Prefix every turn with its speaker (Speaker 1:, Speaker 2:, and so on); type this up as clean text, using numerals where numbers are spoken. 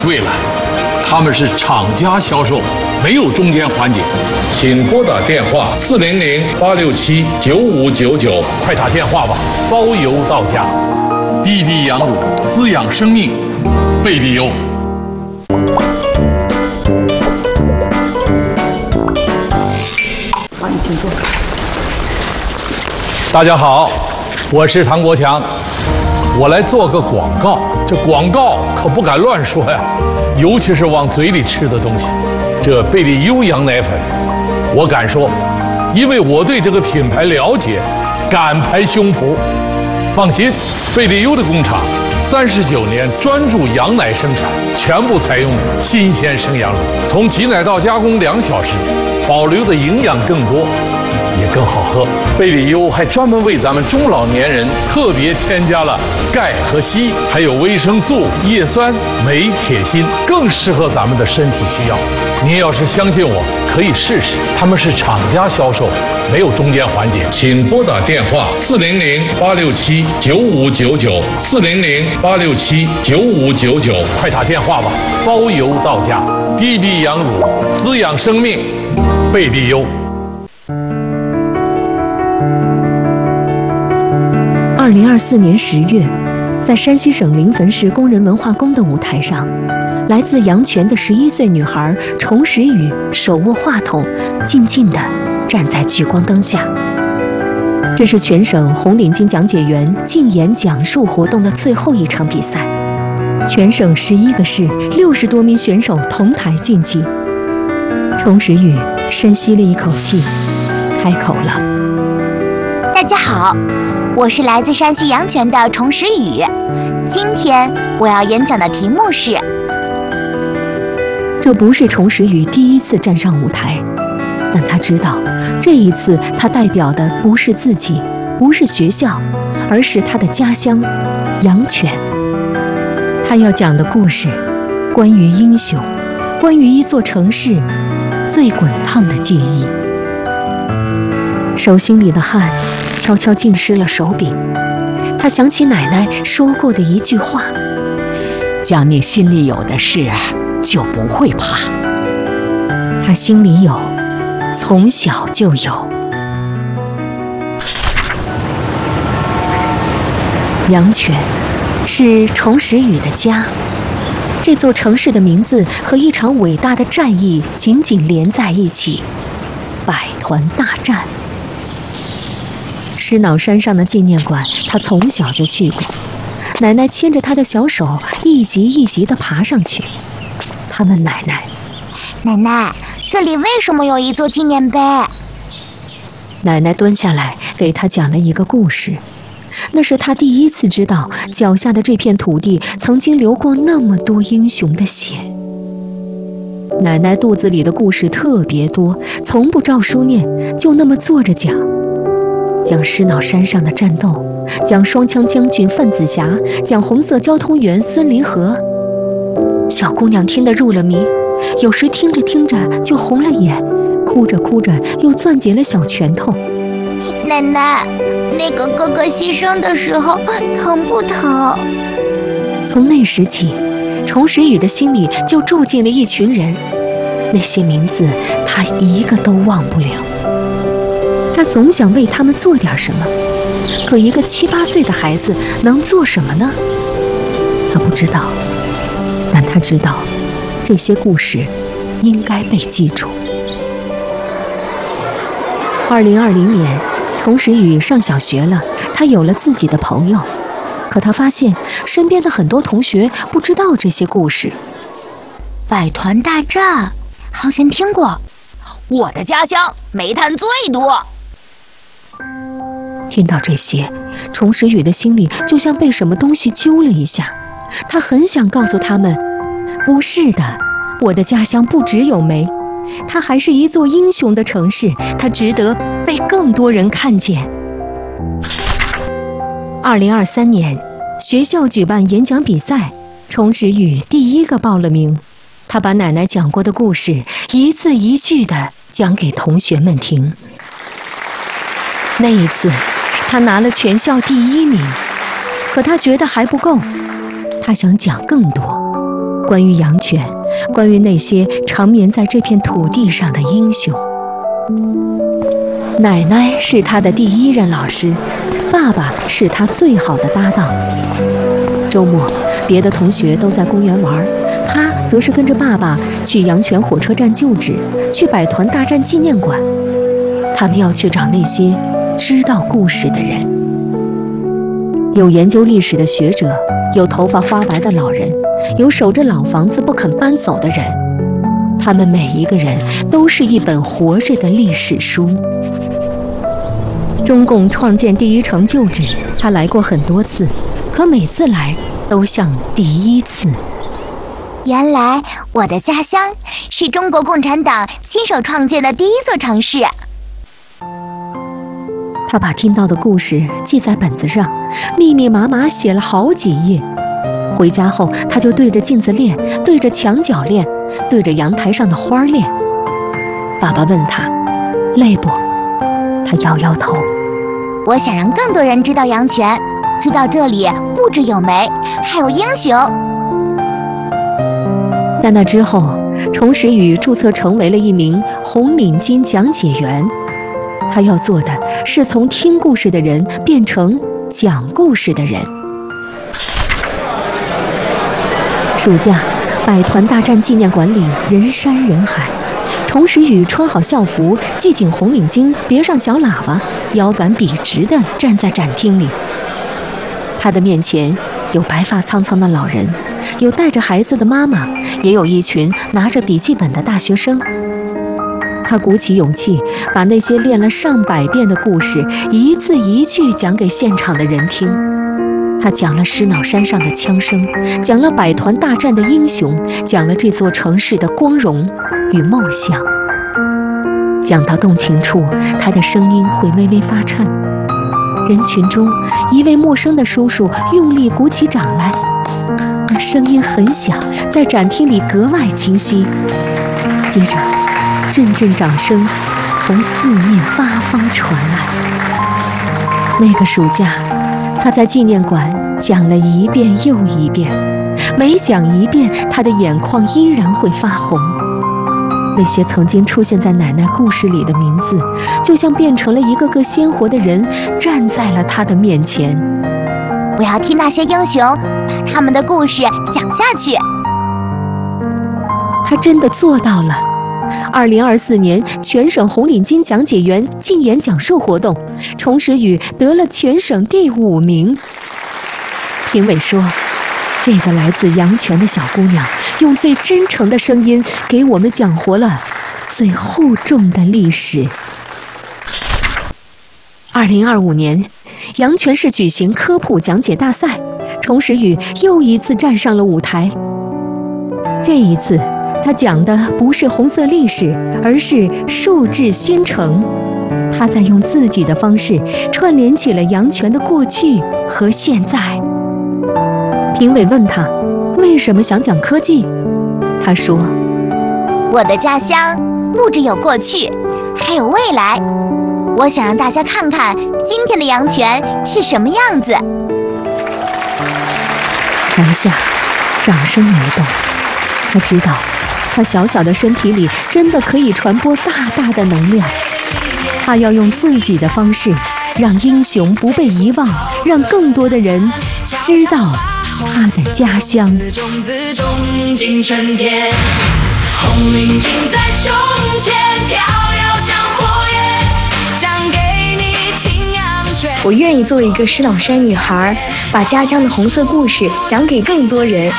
Speaker 1: 对了，他们是厂家销售，没有中间环节。
Speaker 2: 请拨打电话400-867-9599，
Speaker 1: 快打电话吧，包邮到家。滴滴羊乳，滋养生命，贝利优。
Speaker 3: 好，你请坐。
Speaker 1: 大家好，我是唐国强，我来做个广告。这广告可不敢乱说呀，尤其是往嘴里吃的东西。这贝利优羊奶粉，我敢说，因为我对这个品牌了解，敢拍胸脯。放心，贝利优的工厂39年专注羊奶生产，全部采用新鲜生羊乳，从挤奶到加工2小时，保留的营养更多，也更好喝。贝利优还专门为咱们中老年人特别添加了钙和硒，还有维生素、叶酸、镁、铁、锌，更适合咱们的身体需要。您要是相信我，可以试试。他们是厂家销售，没有中间环节。
Speaker 2: 请拨打电话400-867-9599，400-867-9599，
Speaker 1: 快打电话吧，包邮到家。滴滴羊乳，滋养生命，贝利优。
Speaker 3: 2024年10月，在山西省临汾市工人文化宫的舞台上，来自阳泉的11岁女孩崇时雨手握话筒，静静地站在聚光灯下。这是全省红领巾讲解员竞演讲述活动的最后一场比赛，全省11个市60多名选手同台竞技。崇时雨深吸了一口气，开口了：“
Speaker 4: 大家好，我是来自山西阳泉的崇时雨。今天我要演讲的题目是……”
Speaker 3: 这不是崇时雨第一次站上舞台，但他知道，这一次他代表的不是自己，不是学校，而是他的家乡阳泉。他要讲的故事，关于英雄，关于一座城市最滚烫的记忆。手心里的汗悄悄浸湿了手柄，他想起奶奶说过的一句话：“
Speaker 5: 将你心里有的事就不会怕。”
Speaker 3: 他心里有，从小就有。阳泉是崇时雨的家，这座城市的名字和一场伟大的战役紧紧连在一起——百团大战。石脑山上的纪念馆，他从小就去过。奶奶牵着他的小手，一级一级地爬上去。他问奶奶：“
Speaker 4: 奶奶，这里为什么有一座纪念碑？”
Speaker 3: 奶奶蹲下来给他讲了一个故事，那是他第一次知道脚下的这片土地曾经流过那么多英雄的血。奶奶肚子里的故事特别多，从不照书念，就那么坐着讲。讲石脑山上的战斗，讲双枪将军范子霞，讲红色交通员孙林和。小姑娘听得入了迷，有时听着听着就红了眼，哭着哭着又攥紧了小拳头。
Speaker 4: 奶奶，那个哥哥牺牲的时候疼不疼？
Speaker 3: 从那时起，崇时雨的心里就住进了一群人，那些名字他一个都忘不了。他总想为他们做点什么，可一个7、8岁的孩子能做什么呢？他不知道，但他知道，这些故事应该被记住。2020年，崇时雨上小学了，他有了自己的朋友，可他发现身边的很多同学不知道这些故事。
Speaker 4: 百团大战好像听过，我的家乡煤炭最多。
Speaker 3: 听到这些，崇时雨的心里就像被什么东西揪了一下。他很想告诉他们，不是的，我的家乡不只有煤，它还是一座英雄的城市，它值得被更多人看见。2023年，学校举办演讲比赛，崇时雨第一个报了名。他把奶奶讲过的故事一字一句地讲给同学们听。那一次，他拿了全校第1名，可他觉得还不够，他想讲更多， 关于阳泉，关于那些长眠在这片土地上的英雄。奶奶是他的第一任老师，爸爸是他最好的搭档。周末，别的同学都在公园玩，他则是跟着爸爸去阳泉火车站旧址，去百团大战纪念馆。他们要去找那些知道故事的人。有研究历史的学者，有头发花白的老人，有守着老房子不肯搬走的人。他们每一个人都是一本活着的历史书。中共创建第一城旧址，他来过很多次，可每次来都像第一次。
Speaker 4: 原来我的家乡是中国共产党亲手创建的第一座城市。
Speaker 3: 他把听到的故事记在本子上，密密麻麻写了好几页。回家后，他就对着镜子练，对着墙角练，对着阳台上的花练。爸爸问他累不，他摇摇头。
Speaker 4: 我想让更多人知道阳泉，知道这里不只有梅，还有英雄。
Speaker 3: 在那之后，崇实宇注册成为了一名红领巾讲解员。他要做的是从听故事的人变成讲故事的人。暑假，百团大战纪念馆里人山人海。崇实宇穿好校服，系紧红领巾，别上小喇叭，腰杆笔直地站在展厅里。他的面前有白发苍苍的老人，有带着孩子的妈妈，也有一群拿着笔记本的大学生。他鼓起勇气，把那些练了上百遍的故事一字一句讲给现场的人听。他讲了石脑山上的枪声，讲了百团大战的英雄，讲了这座城市的光荣与梦想。讲到动情处，他的声音会微微发颤。人群中，一位陌生的叔叔用力鼓起掌来，那声音很响，在展厅里格外清晰。接着，阵阵掌声从四面八方传来。那个暑假，他在纪念馆讲了一遍又一遍，每讲一遍，他的眼眶依然会发红。那些曾经出现在奶奶故事里的名字，就像变成了一个个鲜活的人，站在了他的面前。
Speaker 4: 我要替那些英雄把他们的故事讲下去。
Speaker 3: 他真的做到了。2024年全省红领巾讲解员竞演讲述活动，崇实宇得了全省第5名。评委说，这个来自阳泉的小姑娘，用最真诚的声音给我们讲活了最厚重的历史。2025年，阳泉市举行科普讲解大赛，崇实宇又一次站上了舞台。这一次，他讲的不是红色历史，而是数字先城。他在用自己的方式串联起了阳泉的过去和现在。评委问他为什么想讲科技，他说：
Speaker 4: 我的家乡不只有过去，还有未来。我想让大家看看今天的阳泉是什么样子。
Speaker 3: 台下掌声雷动，他知道他小小的身体里真的可以传播大大的能量。他要用自己的方式，让英雄不被遗忘，让更多的人知道他的家乡。
Speaker 6: 种子种进春天，红领巾在胸前跳跃像火焰，讲给你听阳泉。
Speaker 7: 我愿意做一个石脑山女孩，把家乡的红色故事讲给更多人。